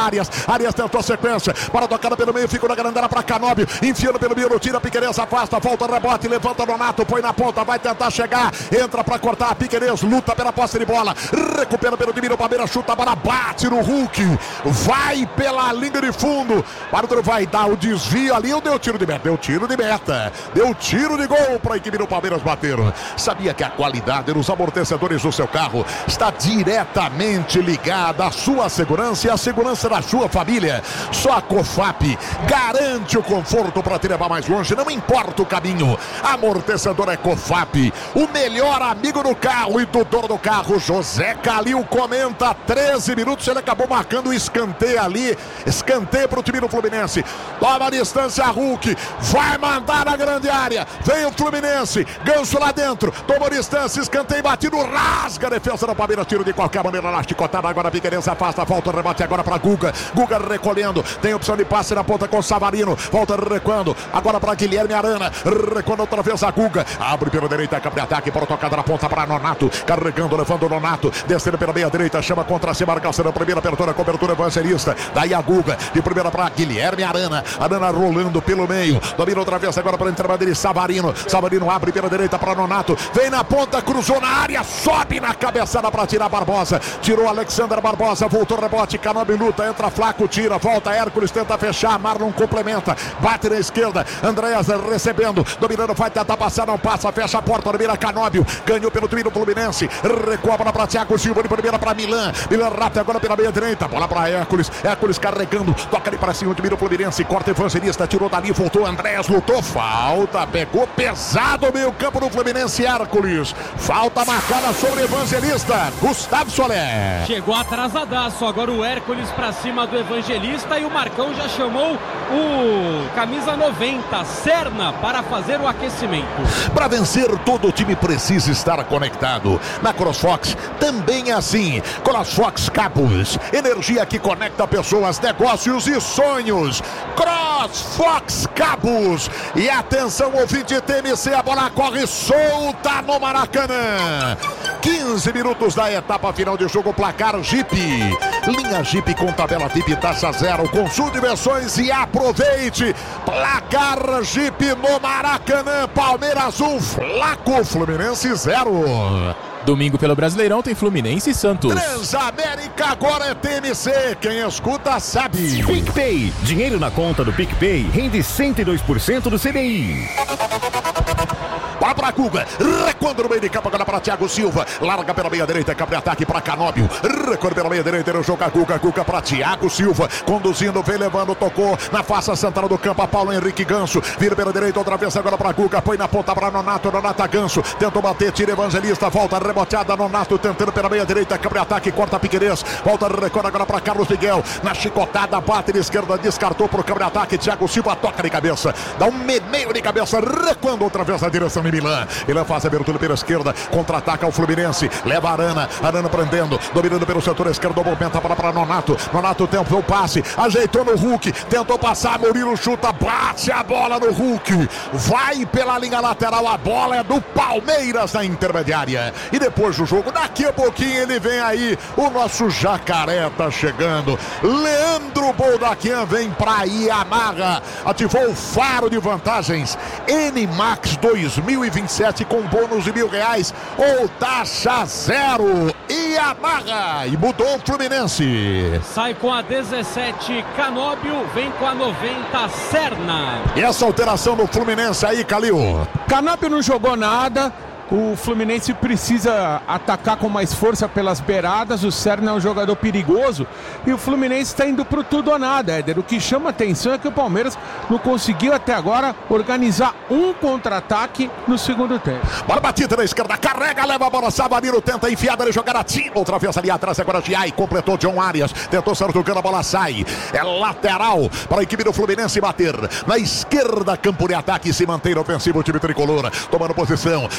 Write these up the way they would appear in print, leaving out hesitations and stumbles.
Arias tentou a sequência, para tocada pelo meio, fica na grande área para Canóbio, enfiando pelo meio, tira Piquerez, afasta, volta, rebote, levanta Nonato, põe na ponta, vai tentar chegar, entra para cortar, Piquerez, luta pela posse de bola, recupera pelo domínio, Palmeiras chuta, a bola bate no Hulk, vai pela linha de fundo, Bárbaro vai dar o desvio ali, ou deu tiro de meta? Deu tiro de gol para a equipe do Palmeiras bater. Sabia que a qualidade dos amortecedores do seu carro está diretamente ligada à sua segurança e à segurança da sua família? Só a Cofap garante o conforto para te levar mais longe, não importa o caminho. Amortecedor é Cofap, o melhor amigo do carro e do dono do carro. José Calil comenta, 13 minutos, ele acabou marcando o escanteio ali, escanteio para o time do Fluminense. Toma a distância, Hulk, vai mandar na grande área, vem o Fluminense, Ganso lá dentro, toma a distância, escanteio batido, rasga a defesa da Palmeiras, tiro de qualquer maneira, na chicotada, agora Piquerez afasta, falta o rebate agora para Guga recolhendo, tem opção de passe na ponta com o Savarino, volta recuando, agora para Guilherme Arana, recuando outra vez a Guga, abre pela direita, capa de ataque, para tocada na ponta para Nonato, carregando, levando o Nonato, descendo pela meia direita, chama contra si, marcação na primeira abertura, cobertura evangelista, daí a Guga, de primeira para Guilherme Arana rolando pelo meio, domina outra vez agora para entrar dele, Savarino abre pela direita para Nonato, vem na ponta, cruzou na área, sobe na cabeçada para tirar Barbosa, tirou Alexander Barbosa, voltou rebote, Canóbio luta, entra Flaco, tira, volta, Hércules tenta fechar, Marlon complementa, bate na esquerda, Andréas recebendo, dominando, vai tentar passar, não passa, fecha a porta, domina Canóbio, ganhou pelo time do Fluminense, recua a bola para Thiago Silva, de primeira para Milan rápido agora pela meia direita, bola para Hércules carregando, toca ali para cima, o time do Fluminense, corta Evangelista, tirou dali, voltou, Andréas lutou, falta, pegou pesado o meio campo do Fluminense, Hércules, falta marcada sobre Evangelista, Gustavo Soler. Chegou atrasadaço, agora o Hércules para cima do Evangelista e o Marcão já chamou o camisa 90, Serna, para fazer o aquecimento. Para vencer, todo o time precisa estar conectado. Na CrossFox também é assim. CrossFox Cabos, energia que conecta pessoas, negócios e sonhos. CrossFox Cabos. E atenção, ouvinte TMC, a bola corre solta no Maracanã. 15 minutos da etapa final de jogo, placar Jeep. Linha Jeep com tabela VIP, taxa zero. Consulte versões e aproveite. Placar Jeep no Maracanã. Palmeiras 1, Flaco, Fluminense 0. Domingo pelo Brasileirão tem Fluminense e Santos. Transamérica agora é TMC, quem escuta sabe. PicPay, dinheiro na conta do PicPay rende 102% do CDI. Bola para Guga, recuando no meio de campo agora para Thiago Silva, larga pela meia direita, cabe ataque para Canóbio, recuando pela meia direita, ele joga Guga para Thiago Silva, conduzindo, vem levando, tocou na face central do campo, a Paulo Henrique Ganso, vira pela direita, outra vez agora para Guga, põe na ponta para Nonato Ganso, tentou bater, tira Evangelista, volta reboteada, Nonato tentando pela meia direita, cabe ataque, corta Piquerez, volta, recuando agora para Carlos Miguel, na chicotada, bate de esquerda, descartou pro cabe ataque, Thiago Silva toca de cabeça, dá um meio de cabeça, recuando outra vez na direção de Milan faz a abertura pela esquerda, contra-ataca o Fluminense, leva Arana prendendo, dominando pelo setor esquerdo, movimenta para Nonato tentou o passe, ajeitou no Hulk, tentou passar, Murilo chuta, bate a bola no Hulk, vai pela linha lateral, a bola é do Palmeiras na intermediária, e depois do jogo, daqui a pouquinho ele vem aí, o nosso Jacaré tá chegando, Leandro Boldaquian vem pra Yamaha, ativou o faro de vantagens, NMAX 2027 com bônus de R$1.000 ou taxa zero, Yamaha, e mudou o Fluminense. Sai com a 17 Canóbio, vem com a 90 Serna. E essa alteração no Fluminense aí, Calil? Canóbio não jogou nada. O Fluminense precisa atacar com mais força pelas beiradas. O Serna é um jogador perigoso e o Fluminense está indo pro tudo ou nada, Éder. O que chama atenção é que o Palmeiras não conseguiu até agora organizar um contra-ataque no segundo tempo. Bola batida na esquerda, carrega, leva a bola, Savarino tenta enfiar, ele jogar a tira, outra vez ali atrás, agora Giai, completou John Arias, tentou ser tocando, a bola sai, é lateral para a equipe do Fluminense bater, na esquerda, campo de ataque, se mantém no ofensivo o time tricolor, tomando posição, vem para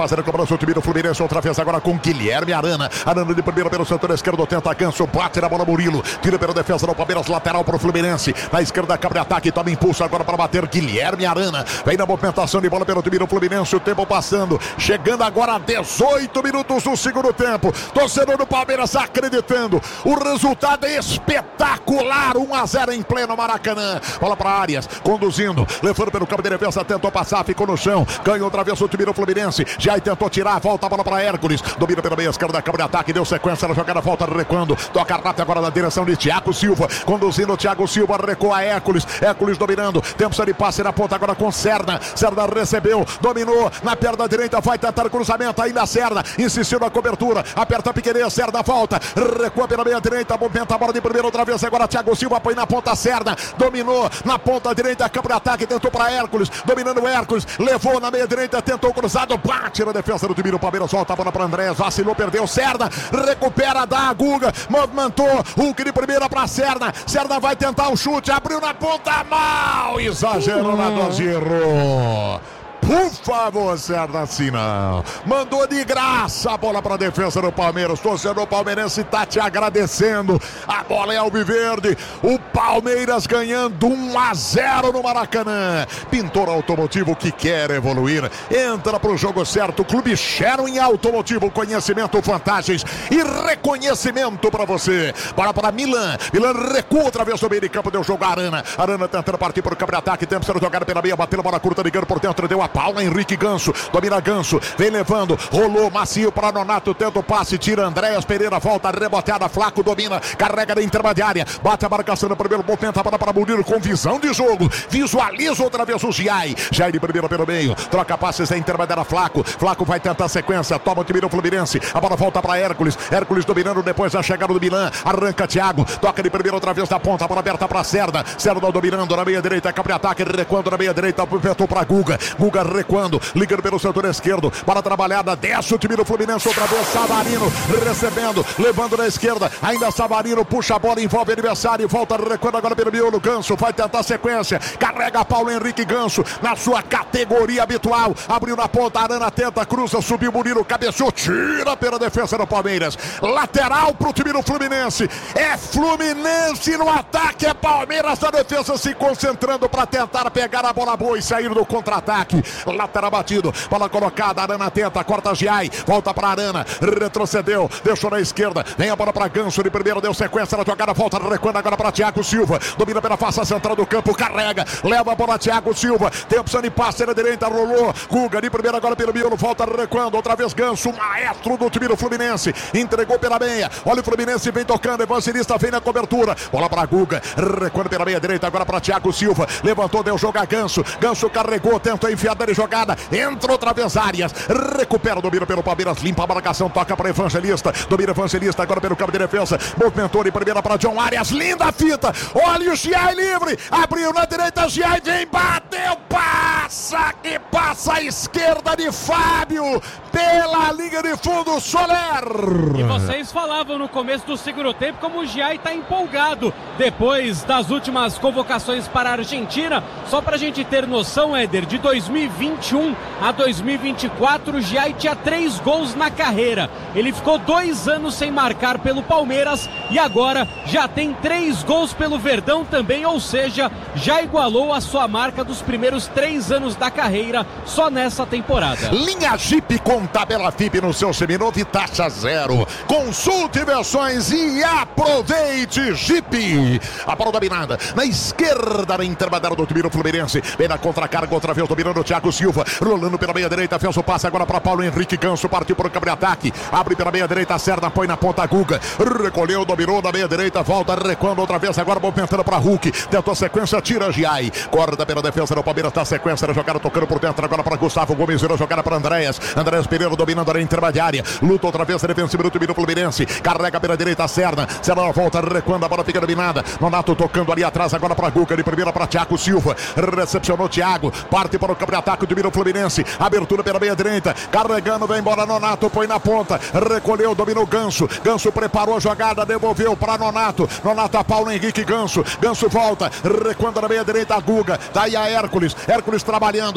fazer a cobrança, o time do Fluminense, outra vez agora com Guilherme Arana. Arana de primeira pelo setor esquerdo, tenta Ganso, bate na bola Murilo, tira pela defesa do Palmeiras, lateral para o Fluminense. Na esquerda, cabe ataque, toma impulso agora para bater Guilherme Arana. Vem na movimentação de bola pelo time do Fluminense, o tempo passando, chegando agora a 18 minutos do segundo tempo. Torcedor do Palmeiras acreditando, o resultado é espetacular, 1-0 em pleno Maracanã. Bola para Arias, conduzindo, levando pelo campo de defesa, tentou passar, ficou no chão, ganhou outra vez o time do Fluminense, já tentou tirar, volta a bola para Hércules, domina pela meia esquerda, cabo de ataque, deu sequência na jogada, volta recuando, toca rápido agora na direção de Thiago Silva, conduzindo Thiago Silva, recua Hércules, Hércules dominando, tempo de passe na ponta agora com Serna, Serna recebeu, dominou, na perna direita, vai tentar o cruzamento, ainda Serna, insistiu na cobertura, aperta Piquerez, Serna volta, recua pela meia direita, movimenta a bola de primeira outra vez, agora Thiago Silva põe na ponta Serna, dominou, na ponta direita, campo de ataque, tentou para Hércules, dominando o Hércules, levou na meia direita, tentou o cruzado, bate na defesa do time do Palmeiras, volta a bola para Andrés, vacilou, perdeu, Serna, recupera, dá a Guga, movimentou, Hulk de primeira para Serna, Serna vai tentar o chute, abriu na ponta, mal, exagerou na dose, errou. Por favor, Serna, assim não. Mandou de graça a bola para a defesa do Palmeiras. Torcedor palmeirense está te agradecendo. A bola é alviverde. O Palmeiras ganhando 1-0 no Maracanã. Pintor Automotivo que quer evoluir. Entra para o jogo certo. Clube Sherwin Automotivo. Conhecimento, vantagens e reconhecimento para você. Bola para Milan. Milan recua outra vez no meio de campo. Deu jogo a Arana. Arana tentando partir para o campo de ataque. Tempo sendo jogado pela meia. Bateu a bola curta, ligando por dentro. Deu a Paulo Henrique Ganso, domina Ganso, vem levando, rolou macio para Nonato, tenta o passe, tira Andréas Pereira, volta, reboteada, Flaco domina, carrega da intermediária, bate a marcação no primeiro momento, a bola para Murilo com visão de jogo, visualiza outra vez o Giai, Giai de primeira pelo meio, troca passes da intermediária, Flaco vai tentar a sequência, toma o time do Fluminense, a bola volta para Hércules, Hércules dominando depois da chegada do Milan, arranca Thiago, toca de primeira outra vez da ponta, a bola aberta para Serna, Serna dominando na meia direita, campo de ataque, recuando na meia direita, apertou para Guga recuando, ligando pelo setor esquerdo, para trabalhada, desce o time do Fluminense, outra vez Savarino, recebendo, levando na esquerda, ainda Savarino, puxa a bola, envolve o adversário, volta recuando agora pelo miolo, Ganso, vai tentar a sequência, carrega Paulo Henrique Ganso, na sua categoria habitual, abriu na ponta, Arana tenta, cruza, subiu Murilo, cabeceou, tira pela defesa do Palmeiras, lateral pro time do Fluminense, é Fluminense no ataque, é Palmeiras na defesa se concentrando para tentar pegar a bola boa e sair do contra-ataque. Lateral batido, bola colocada, Arana tenta, corta Giai, volta para Arana, retrocedeu, deixou na esquerda, vem a bola para Ganso, de primeiro deu sequência na jogada, volta recuando agora para Thiago Silva, domina pela face central do campo, carrega, leva a bola Thiago Silva, tem opção de passe na direita, rolou, Guga de primeiro agora pelo miolo, volta recuando, outra vez Ganso, maestro do time do Fluminense, entregou pela meia, olha o Fluminense, vem tocando, Evangelista vem na cobertura, bola para Guga, recuando pela meia direita, agora para Thiago Silva, levantou, deu jogo a Ganso, Ganso carregou, tentou enfiar de jogada, entra outra vez Arias, recupera o domínio pelo Palmeiras, limpa a marcação, toca para Evangelista, domina Evangelista agora pelo campo de defesa, movimentou de primeira para John Arias, linda fita, olha o Giai livre, abriu na direita, Giai vem, bateu, passa, que passa a esquerda de Fábio, pela linha de fundo, Soler. E vocês falavam no começo do segundo tempo como o Giai está empolgado, depois das últimas convocações para a Argentina, só para a gente ter noção, Éder, de 2021 a 2024, o Giai tinha 3 gols na carreira. Ele ficou 2 anos sem marcar pelo Palmeiras e agora já tem 3 gols pelo Verdão também, ou seja, já igualou a sua marca dos primeiros 3 anos da carreira só nessa temporada. Linha Jeep com tabela FIP no seu seminovo e taxa zero. Consulte versões e aproveite Jeep. A bola dominada na esquerda, na intermediária do time do Fluminense. Vem na contra-carga, outra vez dominando o Thiago Silva, rolando pela meia direita, fez o passe agora para Paulo Henrique Ganso, partiu para o campo de ataque, abre pela meia direita, Serna põe na ponta Guga, recolheu, dominou na meia direita, volta, recuando outra vez, agora movimentando para Hulk, tentou a sequência, tira Giai, corta pela defesa do Palmeiras, tá sequência da jogada, tocando por dentro, agora para Gustavo Gomes, virou jogada para Andréas Pereira dominando a intermediária, luta outra vez, defensivo do time do Fluminense, carrega pela direita, Serna volta, recuando, a bola fica dominada, Nonato tocando ali atrás, agora para Guga, de primeira para Thiago Silva, recepcionou Thiago, parte para o campo de ataque do time do Fluminense, abertura pela meia direita, carregando, vem embora Nonato, põe na ponta, recolheu, dominou Ganso, Ganso preparou a jogada, devolveu para Nonato a Paulo Henrique Ganso volta, recuando na meia direita a Guga, daí a Hércules trabalhando, levando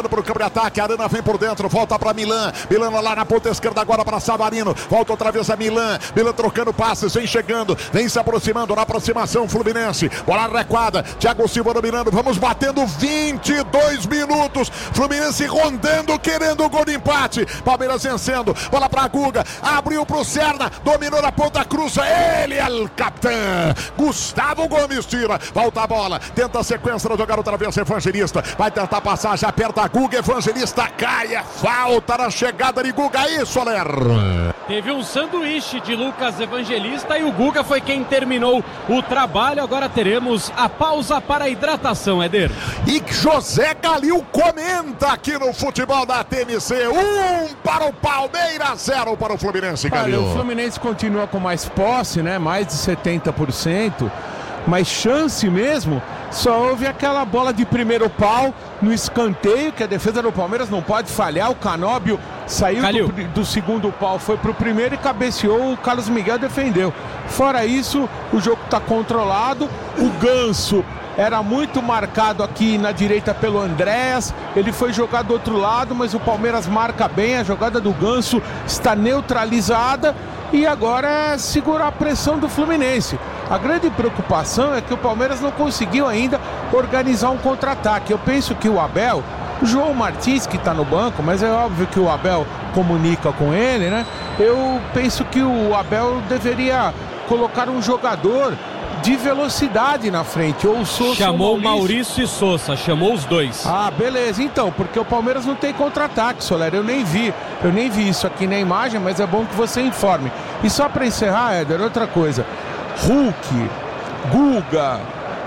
jogando pro campo de ataque. Arana vem por dentro, volta pra Milan. Milan lá na ponta esquerda agora para Savarino. Volta outra vez a Milan. Milan trocando passes, vem chegando, vem se aproximando na aproximação Fluminense. Bola recuada. Thiago Silva dominando. Vamos batendo 22 minutos. Fluminense rondando, querendo o gol de empate. Palmeiras vencendo. Bola pra Guga. Abriu pro Serna. Dominou na ponta, cruza. Ele é o capitão. Gustavo Gomes tira. Volta a bola. Tenta a sequência de jogar outra vez. Evangelista. Vai tentar passar. Já aperta a Guga. Evangelista cai. Falta na chegada de Guga. Isso, Soler. Teve um sanduíche de Lucas Evangelista e o Guga foi quem terminou o trabalho. Agora teremos a pausa para a hidratação, Éder. E José Galil comenta aqui no futebol da TMC. 1 para o Palmeiras, 0 para o Fluminense, Galil. Olha, o Fluminense continua com mais posse, né? Mais de 70%. Mas chance mesmo, só houve aquela bola de primeiro pau no escanteio, que a defesa do Palmeiras não pode falhar. O Canóbio saiu do segundo pau, foi pro primeiro e cabeceou, o Carlos Miguel defendeu. Fora isso, o jogo está controlado. O Ganso era muito marcado aqui na direita pelo Andréas, ele foi jogar do outro lado, mas o Palmeiras marca bem, a jogada do Ganso está neutralizada. E agora é segurar a pressão do Fluminense. A grande preocupação é que o Palmeiras não conseguiu ainda organizar um contra-ataque. Eu penso que o Abel, o João Martins que está no banco, mas é óbvio que o Abel comunica com ele, né? Eu penso que o Abel deveria colocar um jogador de velocidade na frente, ou o Sousa. Chamou Maurício e Sousa, chamou os dois. Ah, beleza, então, porque o Palmeiras não tem contra-ataque, Soler, eu nem vi isso aqui na imagem, mas é bom que você informe. E só para encerrar, Éder, outra coisa, Hulk, Guga,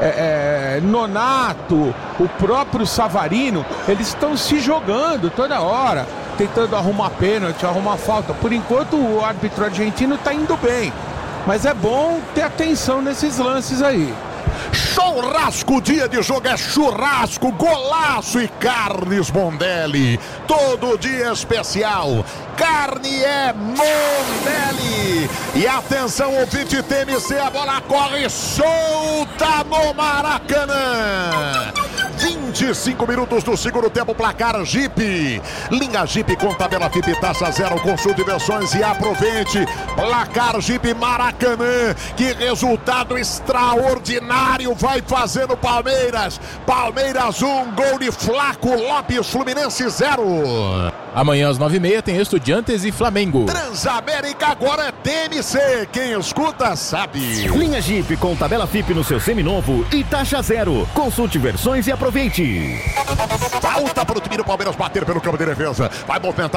Nonato, o próprio Savarino, eles estão se jogando toda hora, tentando arrumar pênalti, arrumar falta. Por enquanto o árbitro argentino está indo bem, mas é bom ter atenção nesses lances aí. Churrasco, dia de jogo é churrasco, golaço e carnes Mondelli. Todo dia especial. Carne é Mondelli. E atenção, ouvinte TMC, a bola corre solta no Maracanã. 25 minutos do segundo tempo, placar Jeep. Linha Jeep com tabela FIP taxa zero, consulte versões e aproveite. Placar Jeep Maracanã. Que resultado extraordinário vai fazer no Palmeiras. Palmeiras 1, gol de Flaco Lopes, Fluminense 0. Amanhã às 9h30 tem Estudiantes e Flamengo. Transamérica agora é TMC. Quem escuta sabe. Linha Jeep com tabela FIP no seu seminovo e taxa zero. Consulte versões e aproveite. Falta para o time do Palmeiras bater pelo campo de defesa. Vai movimentar.